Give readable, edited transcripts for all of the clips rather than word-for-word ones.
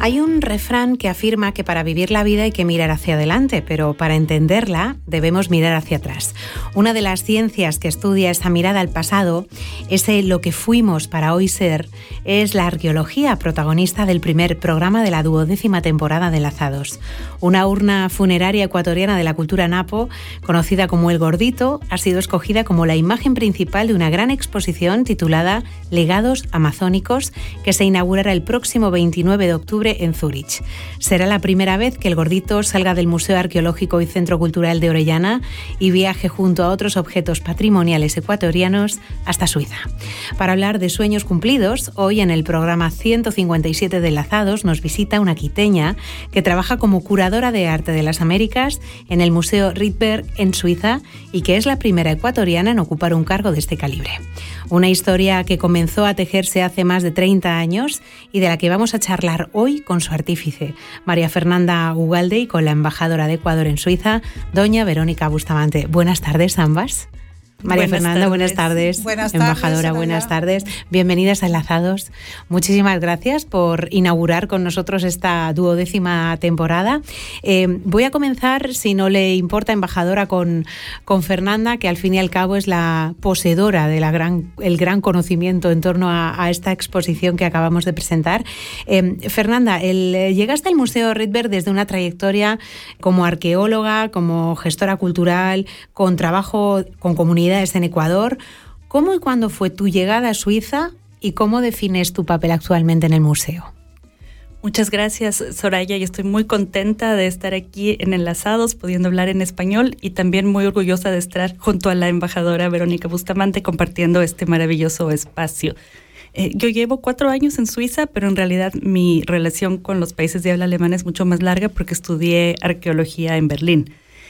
Hay un refrán que afirma que para vivir la vida hay que mirar hacia adelante, pero para entenderla debemos mirar hacia atrás. Una de las ciencias que estudia esa mirada al pasado, ese lo que fuimos para hoy ser, es la arqueología, protagonista del primer programa de la 12ª temporada de Enlazados. Una urna funeraria ecuatoriana de la cultura napo, conocida como El Gordito, ha sido escogida como la imagen principal de una gran exposición titulada Legados Amazónicos, que se inaugurará el próximo 29 de octubre en Zúrich. Será la primera vez que El Gordito salga del Museo Arqueológico y Centro Cultural de Orellana y viaje junto a otros objetos patrimoniales ecuatorianos hasta Suiza. Para hablar de sueños cumplidos, hoy en el programa 157 de Enlazados nos visita una quiteña que trabaja como curadora de arte de las Américas en el Museo Rydberg en Suiza y que es la primera ecuatoriana en ocupar un cargo de este calibre. Una historia que comenzó a tejerse hace más de 30 años y de la que vamos a charlar hoy con su artífice, María Fernanda Ugalde, y con la embajadora de Ecuador en Suiza, doña Verónica Bustamante. Buenas tardes, ambas. María Fernanda, buenas tardes. Buenas tardes, embajadora, Soraya. buenas tardes. Bienvenidas a Enlazados. Muchísimas gracias por inaugurar con nosotros esta 12ª temporada. Voy a comenzar, si no le importa, embajadora, con Fernanda, que al fin y al cabo es la poseedora de el gran conocimiento en torno a esta exposición que acabamos de presentar. Fernanda, llegaste al Museo Rydberg desde una trayectoria como arqueóloga, como gestora cultural, con trabajo con comunidades en Ecuador. ¿Cómo y cuándo fue tu llegada a Suiza y cómo defines tu papel actualmente en el museo? Muchas gracias, Soraya. Yo estoy muy contenta de estar aquí en Enlazados, pudiendo hablar en español, y también muy orgullosa de estar junto a la embajadora Verónica Bustamante compartiendo este maravilloso espacio. Yo llevo 4 años en Suiza, pero en realidad mi relación con los países de habla alemana es mucho más larga porque estudié arqueología en Berlín.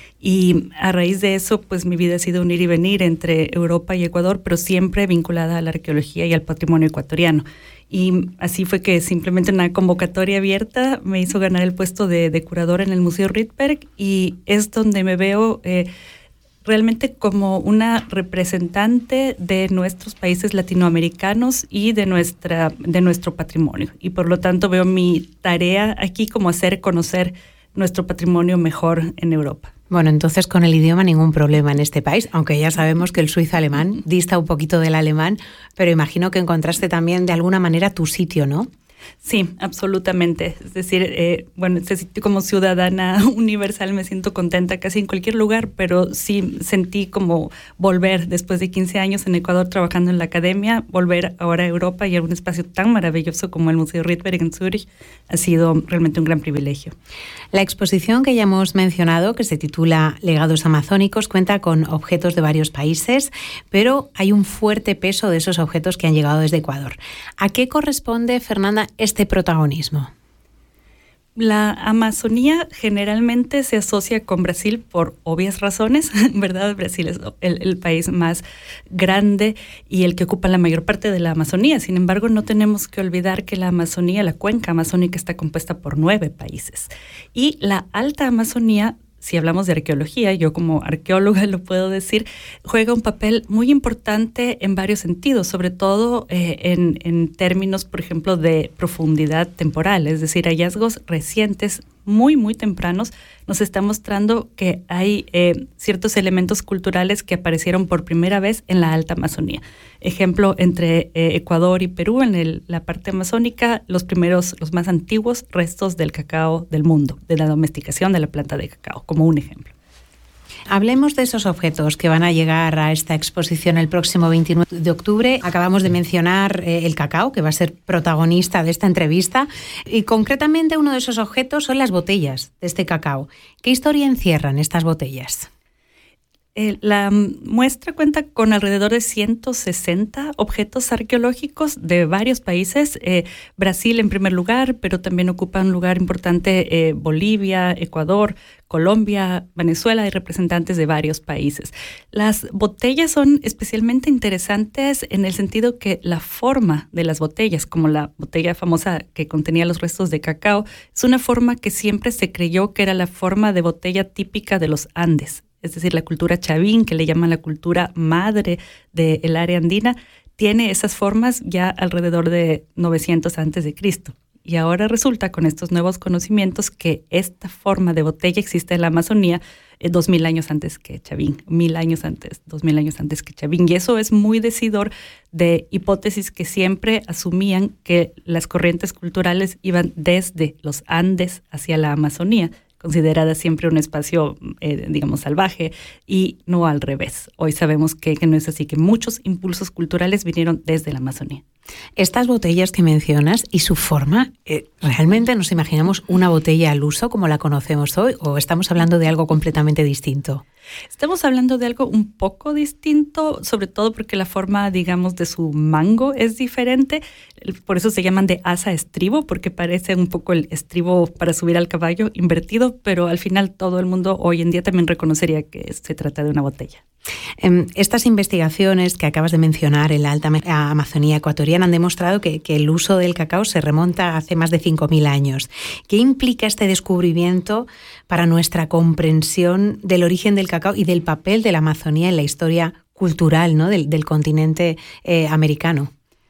Y a raíz de eso, pues mi vida ha sido un ir y venir entre Europa y Ecuador, pero siempre vinculada a la arqueología y al patrimonio ecuatoriano. Y así fue que simplemente una convocatoria abierta me hizo ganar el puesto de curadora en el Museo Rydberg, y es donde me veo realmente como una representante de nuestros países latinoamericanos y de nuestro patrimonio. Y por lo tanto veo mi tarea aquí como hacer conocer nuestro patrimonio mejor en Europa. Bueno, entonces con el idioma ningún problema en este país, aunque ya sabemos que el suizo-alemán dista un poquito del alemán, pero imagino que encontraste también de alguna manera tu sitio, ¿no? Sí, absolutamente. Es decir, como ciudadana universal me siento contenta casi en cualquier lugar, pero sí sentí como volver después de 15 años en Ecuador trabajando en la academia, volver ahora a Europa y a un espacio tan maravilloso como el Museo Rydberg en Zúrich ha sido realmente un gran privilegio. La exposición que ya hemos mencionado, que se titula Legados Amazónicos, cuenta con objetos de varios países, pero hay un fuerte peso de esos objetos que han llegado desde Ecuador. ¿A qué corresponde, Fernanda, este protagonismo? La Amazonía generalmente se asocia con Brasil por obvias razones, ¿verdad? Brasil es el país más grande y el que ocupa la mayor parte de la Amazonía. Sin embargo, no tenemos que olvidar que la Amazonía, la cuenca amazónica, está compuesta por 9 países. Y la Alta Amazonía, si hablamos de arqueología, yo como arqueóloga lo puedo decir, juega un papel muy importante en varios sentidos, sobre todo en términos, por ejemplo, de profundidad temporal. Es decir, hallazgos recientes, muy, muy tempranos, nos están mostrando que hay ciertos elementos culturales que aparecieron por primera vez en la Alta Amazonía. Ejemplo, entre Ecuador y Perú, en la parte amazónica, los más antiguos restos del cacao del mundo, de la domesticación de la planta de cacao, como un ejemplo. Hablemos de esos objetos que van a llegar a esta exposición el próximo 29 de octubre. Acabamos de mencionar el cacao, que va a ser protagonista de esta entrevista, y concretamente uno de esos objetos son las botellas de este cacao. ¿Qué historia encierran estas botellas? La muestra cuenta con alrededor de 160 objetos arqueológicos de varios países. Brasil en primer lugar, pero también ocupa un lugar importante Bolivia, Ecuador, Colombia, Venezuela, y representantes de varios países. Las botellas son especialmente interesantes en el sentido que la forma de las botellas, como la botella famosa que contenía los restos de cacao, es una forma que siempre se creyó que era la forma de botella típica de los Andes. Es decir, la cultura chavín, que le llaman la cultura madre del área andina, tiene esas formas ya alrededor de 900 a.C. Y ahora resulta con estos nuevos conocimientos que esta forma de botella existe en la Amazonía 2000 años antes que Chavín, 2000 años antes que Chavín. Y eso es muy decidor de hipótesis que siempre asumían que las corrientes culturales iban desde los Andes hacia la Amazonía, considerada siempre un espacio, digamos, salvaje, y no al revés. Hoy sabemos que no es así, que muchos impulsos culturales vinieron desde la Amazonía. Estas botellas que mencionas y su forma, ¿realmente nos imaginamos una botella al uso como la conocemos hoy o estamos hablando de algo completamente distinto? Estamos hablando de algo un poco distinto, sobre todo porque la forma, digamos, de su mango es diferente. Por eso se llaman de asa estribo, porque parece un poco el estribo para subir al caballo invertido, pero al final todo el mundo hoy en día también reconocería que se trata de una botella. Estas investigaciones que acabas de mencionar en la alta Amazonía ecuatoriana han demostrado que el uso del cacao se remonta a hace más de 5.000 años. ¿Qué implica este descubrimiento para nuestra comprensión del origen del cacao y del papel de la Amazonía en la historia cultural, ¿no?, del continente americano?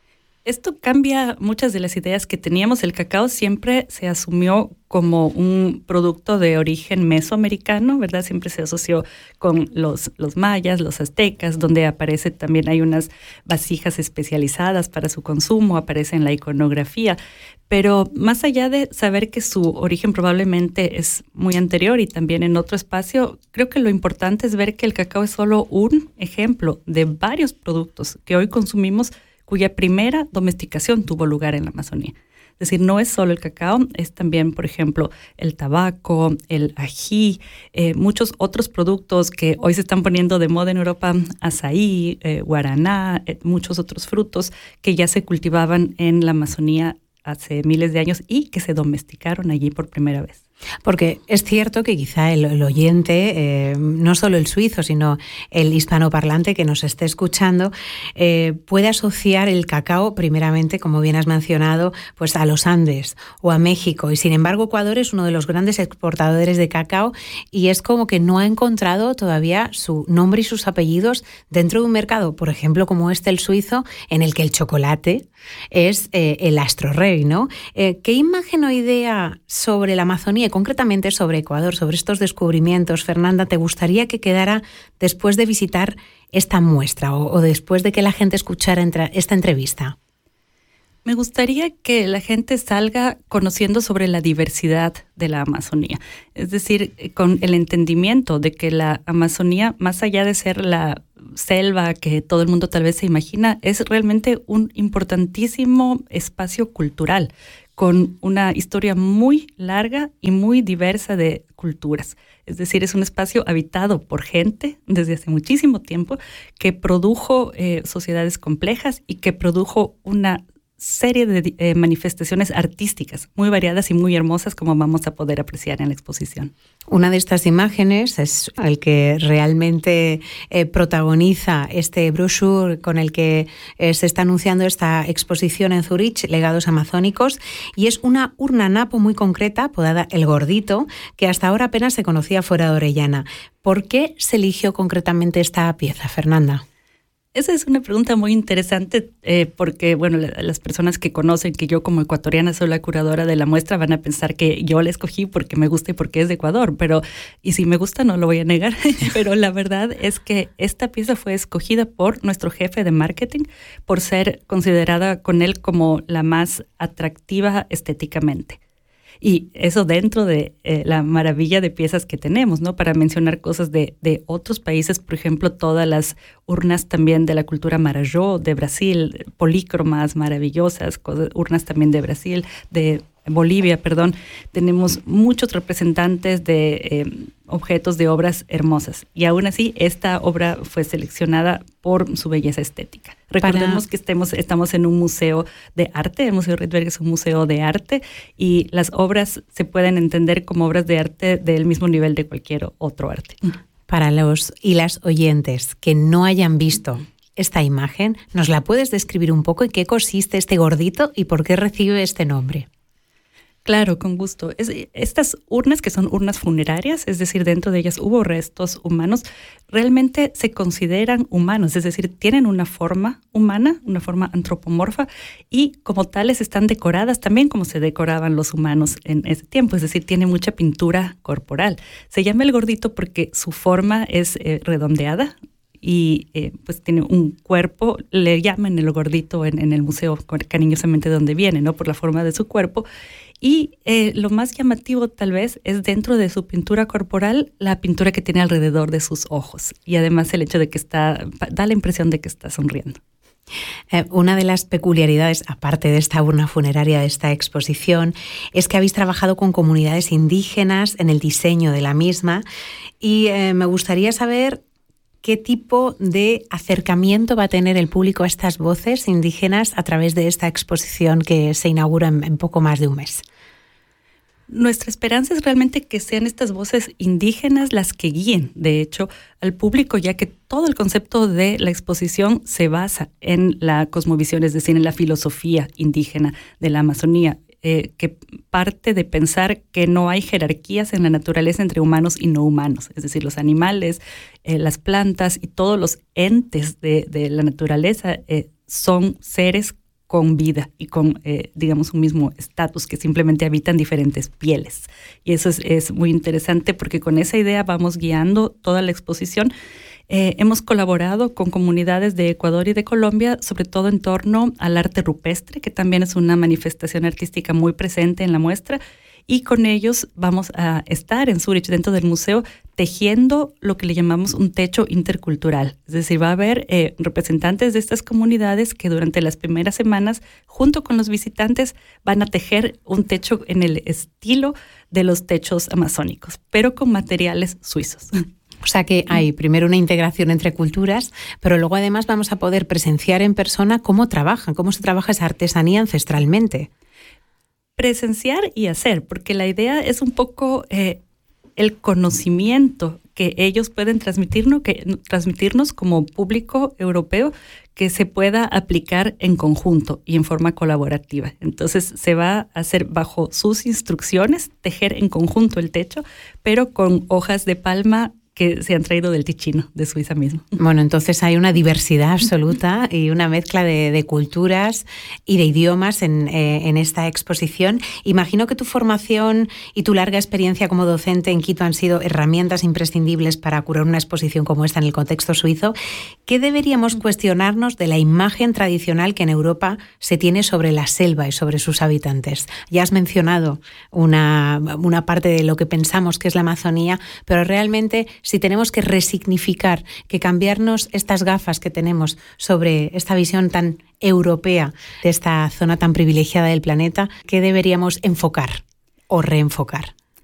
Esto cambia muchas de las ideas que teníamos. El cacao siempre se asumió como un producto de origen mesoamericano, ¿verdad? Siempre se asoció con los mayas, los aztecas, donde aparece también, hay unas vasijas especializadas para su consumo, aparece en la iconografía. Pero más allá de saber que su origen probablemente es muy anterior y también en otro espacio, creo que lo importante es ver que el cacao es solo un ejemplo de varios productos que hoy consumimos cuya primera domesticación tuvo lugar en la Amazonía. Es decir, no es solo el cacao, es también, por ejemplo, el tabaco, el ají, muchos otros productos que hoy se están poniendo de moda en Europa, azaí, guaraná, muchos otros frutos que ya se cultivaban en la Amazonía hace miles de años y que se domesticaron allí por primera vez. Porque es cierto que quizá el oyente, no solo el suizo, sino el hispanoparlante que nos esté escuchando, puede asociar el cacao, primeramente, como bien has mencionado, pues a los Andes o a México. Y sin embargo, Ecuador es uno de los grandes exportadores de cacao y es como que no ha encontrado todavía su nombre y sus apellidos dentro de un mercado, por ejemplo, como el suizo, en el que el chocolate es el astro rey, ¿no? ¿Qué imagen o idea sobre la Amazonía, concretamente sobre Ecuador, sobre estos descubrimientos, Fernanda, te gustaría que quedara después de visitar esta muestra o después de que la gente escuchara esta entrevista? Me gustaría que la gente salga conociendo sobre la diversidad de la Amazonía, es decir, con el entendimiento de que la Amazonía, más allá de ser la selva que todo el mundo tal vez se imagina, es realmente un importantísimo espacio cultural, con una historia muy larga y muy diversa de culturas. Es decir, es un espacio habitado por gente desde hace muchísimo tiempo que produjo sociedades complejas y que produjo una serie de manifestaciones artísticas muy variadas y muy hermosas, como vamos a poder apreciar en la exposición. Una de estas imágenes es el que realmente protagoniza este brochure con el que se está anunciando esta exposición en Zurich, Legados Amazónicos, y es una urna napo muy concreta, apodada El Gordito, que hasta ahora apenas se conocía fuera de Orellana. ¿Por qué se eligió concretamente esta pieza, Fernanda? Esa es una pregunta muy interesante porque, bueno, las personas que conocen que yo como ecuatoriana soy la curadora de la muestra van a pensar que yo la escogí porque me gusta y porque es de Ecuador, y si me gusta no lo voy a negar, pero la verdad es que esta pieza fue escogida por nuestro jefe de marketing por ser considerada con él como la más atractiva estéticamente. Y eso dentro de la maravilla de piezas que tenemos, ¿no? Para mencionar cosas de otros países, por ejemplo, todas las urnas también de la cultura Marajó de Brasil, polícromas maravillosas, urnas también de Brasil, de Bolivia, perdón. Tenemos muchos representantes de objetos de obras hermosas. Y aún así, esta obra fue seleccionada por su belleza estética. Recordemos que estamos en un museo de arte. El Museo Rydberg es un museo de arte y las obras se pueden entender como obras de arte del mismo nivel de cualquier otro arte. Para los y las oyentes que no hayan visto esta imagen, ¿nos la puedes describir un poco en qué consiste este gordito y por qué recibe este nombre? Claro, con gusto. Estas urnas, que son urnas funerarias, es decir, dentro de ellas hubo restos humanos, realmente se consideran humanos, es decir, tienen una forma humana, una forma antropomorfa, y como tales están decoradas también como se decoraban los humanos en ese tiempo, es decir, tiene mucha pintura corporal. Se llama el gordito porque su forma es redondeada, y pues tiene un cuerpo, le llaman el gordito en el museo cariñosamente de donde viene, ¿no? Por la forma de su cuerpo. Y lo más llamativo tal vez es dentro de su pintura corporal, la pintura que tiene alrededor de sus ojos. Y además el hecho de que da la impresión de que está sonriendo. Una de las peculiaridades, aparte de esta urna funeraria, de esta exposición, es que habéis trabajado con comunidades indígenas en el diseño de la misma. Y me gustaría saber ¿qué tipo de acercamiento va a tener el público a estas voces indígenas a través de esta exposición que se inaugura en poco más de un mes? Nuestra esperanza es realmente que sean estas voces indígenas las que guíen, de hecho, al público, ya que todo el concepto de la exposición se basa en la cosmovisión, es decir, en la filosofía indígena de la Amazonía, que parte de pensar que no hay jerarquías en la naturaleza entre humanos y no humanos, es decir, los animales, las plantas y todos los entes de la naturaleza son seres con vida y con, digamos, un mismo estatus, que simplemente habitan diferentes pieles. Y eso es muy interesante porque con esa idea vamos guiando toda la exposición. Hemos colaborado con comunidades de Ecuador y de Colombia, sobre todo en torno al arte rupestre, que también es una manifestación artística muy presente en la muestra, y con ellos vamos a estar en Zúrich, dentro del museo, tejiendo lo que le llamamos un techo intercultural. Es decir, va a haber representantes de estas comunidades que durante las primeras semanas, junto con los visitantes, van a tejer un techo en el estilo de los techos amazónicos, pero con materiales suizos. O sea que hay primero una integración entre culturas, pero luego además vamos a poder presenciar en persona cómo se trabaja esa artesanía ancestralmente. Presenciar y hacer, porque la idea es un poco el conocimiento que ellos pueden transmitirnos como público europeo, que se pueda aplicar en conjunto y en forma colaborativa. Entonces se va a hacer bajo sus instrucciones, tejer en conjunto el techo, pero con hojas de palma que se han traído del Ticino, de Suiza mismo. Bueno, entonces hay una diversidad absoluta y una mezcla de culturas y de idiomas en esta exposición. Imagino que tu formación y tu larga experiencia como docente en Quito han sido herramientas imprescindibles para curar una exposición como esta en el contexto suizo. ¿Qué deberíamos cuestionarnos de la imagen tradicional que en Europa se tiene sobre la selva y sobre sus habitantes? Ya has mencionado una parte de lo que pensamos que es la Amazonía, pero realmente si tenemos que resignificar, que cambiarnos estas gafas que tenemos sobre esta visión tan europea de esta zona tan privilegiada del planeta, ¿qué deberíamos enfocar o reenfocar?